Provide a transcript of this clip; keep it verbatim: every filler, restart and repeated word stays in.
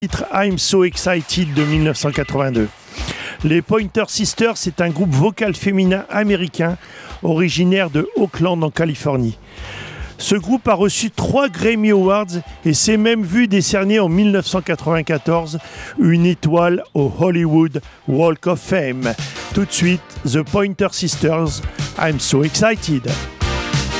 titre I'm So Excited de mille neuf cent quatre-vingt-deux. Les Pointer Sisters, c'est un groupe vocal féminin américain originaire de Oakland en Californie. Ce groupe a reçu trois Grammy Awards et s'est même vu décerner en mille neuf cent quatre-vingt-quatorze une étoile au Hollywood Walk of Fame. Tout de suite, The Pointer Sisters, I'm So Excited.